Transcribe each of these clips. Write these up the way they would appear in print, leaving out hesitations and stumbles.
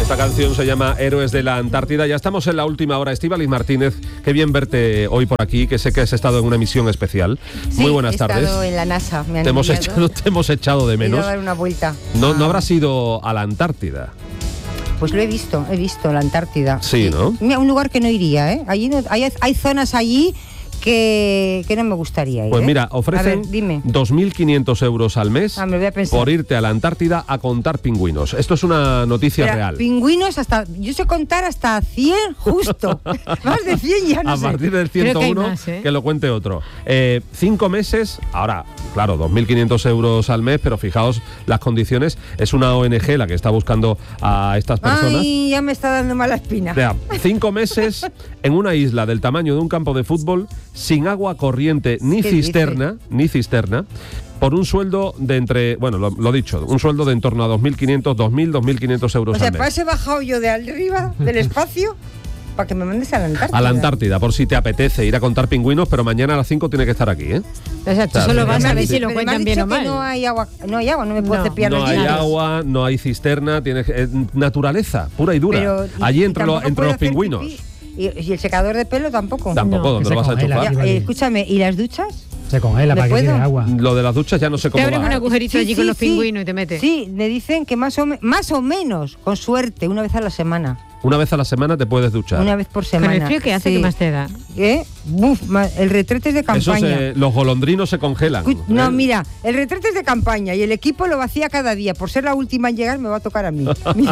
Esta canción se llama Héroes de la Antártida. Ya estamos en la última hora. Estíbaliz Martínez, qué bien verte hoy por aquí, que sé que has estado en una misión especial. Sí, muy buenas tardes. He estado en la NASA. Te hemos echado de menos. He ido a dar una vuelta. No habrás ido a la Antártida. Pues lo he visto la Antártida. Sí, ¿no? Mira, un lugar que no iría, ¿eh? Allí no, hay zonas allí que no me gustaría ir. Pues mira, ofrecen 2.500 euros al mes por irte a la Antártida a contar pingüinos. Esto es una noticia real. Pingüinos yo sé contar hasta 100 justo. Más de 100 ya no sé. A partir del 101 que lo cuente otro. 5 meses, ahora, claro, 2.500 euros al mes, pero fijaos las condiciones. Es una ONG la que está buscando a estas personas. Ay, ya me está dando mala espina. 5 meses en una isla del tamaño de un campo de fútbol, sin agua corriente ni cisterna, por un sueldo de lo dicho, un sueldo de en torno a 2.500 euros al mes. Para eso he bajado yo de arriba, del espacio, para que me mandes a la Antártida. A la Antártida, por si te apetece ir a contar pingüinos, pero mañana a las 5 tiene que estar aquí, ¿eh? O sea, tú solo vas a ver si lo cuentan bien o mal. No hay agua, no me puedo cepillar los dientes. No hay agua, no hay cisterna, naturaleza, pura y dura. Pero, allí entre los pingüinos. ¿Y el secador de pelo tampoco? Tampoco, ¿dónde lo vas a enchufar? Escúchame, ¿y las duchas? Se congela para que quede agua. Lo de las duchas ya no sé cómo va. Te abres un agujerito allí con los pingüinos y te metes. Sí, me dicen que más o menos, con suerte, una vez a la semana. Una vez a la semana te puedes duchar. Una vez por semana. Con el frío que hace, ¿qué más te da? El retrete es de campaña. Los golondrinos se congelan. No, mira, el retrete es de campaña y el equipo lo vacía cada día. Por ser la última en llegar, me va a tocar a mí.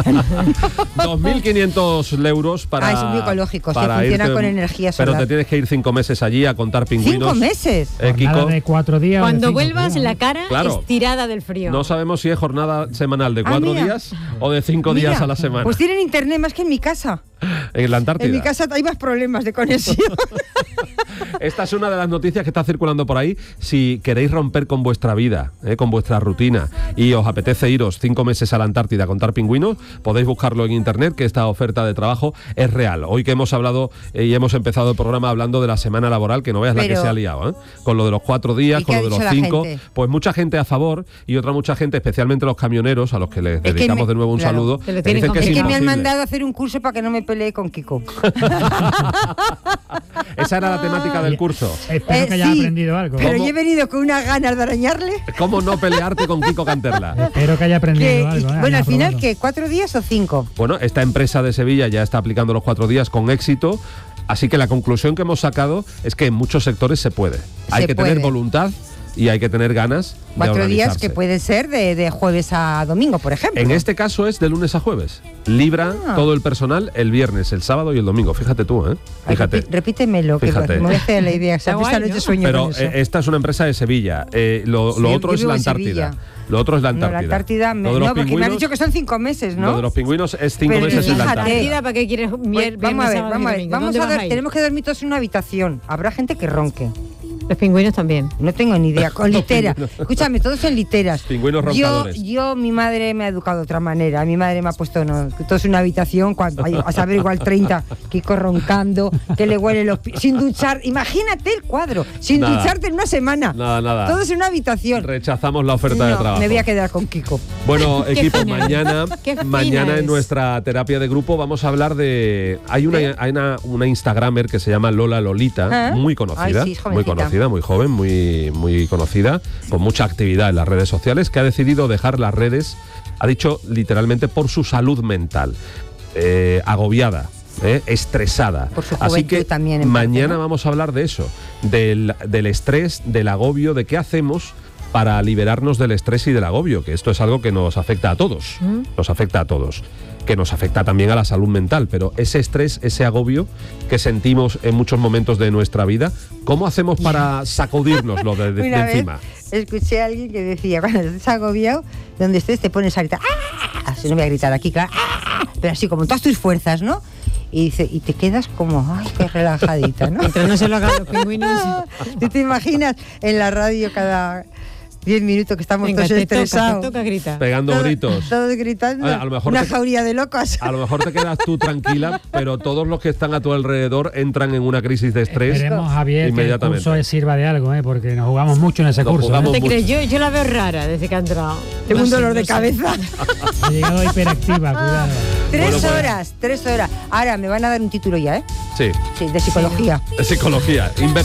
2.500 euros para... es muy ecológico, se funciona con energía solar. Pero te tienes que ir 5 meses allí a contar pingüinos. ¿5 meses? Jornada de 4 días. Cuando vuelvas, la cara estirada del frío. No sabemos si es jornada semanal de 4 días o de 5 días a la semana. Pues tienen internet más que en mi casa. En la Antártida. En mi casa hay más problemas de conexión. Esta es una de las noticias que está circulando por ahí. Si queréis romper con vuestra vida, con vuestra rutina, y os apetece iros 5 meses a la Antártida a contar pingüinos, podéis buscarlo en internet, que esta oferta de trabajo es real. Hoy que hemos hablado y hemos empezado el programa hablando de la semana laboral, que no veas la que se ha liado, con lo de los 4 días, con lo de los 5, pues mucha gente a favor y otra mucha gente, especialmente los camioneros, a los que les dedicamos de nuevo un saludo, que dicen que es que me han mandado a hacer un curso para que no me pelee con Kiko. Esa era la temática del curso. Espero que hayas aprendido algo. Pero yo he venido con unas ganas de arañarle. ¿Cómo no pelearte con Kiko Canterla? Espero que haya aprendido algo. Bueno, al final, ¿qué? ¿4 días o 5? Bueno, esta empresa de Sevilla ya está aplicando los 4 días con éxito. Así que la conclusión que hemos sacado es que en muchos sectores se puede. Hay que tener voluntad y hay que tener ganas de 4 días que pueden ser de jueves a domingo, por ejemplo. En este caso es de lunes a jueves. Libra todo el personal el viernes, el sábado y el domingo. Fíjate tú, ¿eh? Fíjate. Repítemelo, que me voy a hacer la idea. Esta noche sueño Pero con eso. Esta es una empresa de Sevilla. Lo otro es la Antártida. Lo otro es la Antártida. No, la Antártida porque me han dicho que son 5 meses, ¿no? Lo de los pingüinos es 5 meses en la Antártida. ¿Para qué quieres vamos a ver, tenemos que dormir todos en una habitación. Habrá gente que ronque. Los pingüinos también. No tengo ni idea. Con litera. Escúchame, todos en literas. Pingüinos roncadores. Mi madre me ha educado de otra manera. Mi madre me ha puesto todos en una habitación, a saber igual 30, Kiko roncando, que le huele los pies, sin duchar. Imagínate el cuadro, sin ducharte en una semana. Nada. Todos en una habitación. Rechazamos la oferta de trabajo. Me voy a quedar con Kiko. Bueno, equipo, mañana en nuestra terapia de grupo vamos a hablar de... Hay una Instagramer que se llama Lola Lolita, muy conocida, muy joven, muy conocida, con mucha actividad en las redes sociales, que ha decidido dejar las redes, ha dicho literalmente, por su salud mental, agobiada, estresada. Por su Así que también, mañana vamos a hablar de eso, del estrés, del agobio, de qué hacemos para liberarnos del estrés y del agobio, que esto es algo que nos afecta a todos, que nos afecta también a la salud mental, pero ese estrés, ese agobio que sentimos en muchos momentos de nuestra vida, ¿cómo hacemos para sacudírnoslo de encima? Escuché a alguien que decía, cuando estés agobiado, donde estés te pones a gritar, ¡ah! Así no voy a gritar aquí, claro, ¡ah! Pero así como todas tus fuerzas, ¿no? Y dice, y te quedas como, ay, qué relajadita, ¿no? Mientras no se lo hagan los pingüinos. ¿Tú te imaginas en la radio cada 10 minutos que estamos todos estresados? Toca gritar. Pegando gritos. Todos gritando. A lo mejor una jauría de locos. A lo mejor te quedas tú tranquila, pero todos los que están a tu alrededor entran en una crisis de estrés. Esperemos, Javier, inmediatamente. que el curso sirva de algo, porque nos jugamos mucho en ese curso. ¿No te crees? Yo la veo rara desde que ha entrado. Tengo un dolor de cabeza. Ha llegado hiperactiva, cuidado. 3 horas. Ahora me van a dar un título ya, ¿eh? Sí. Sí, de psicología. De psicología.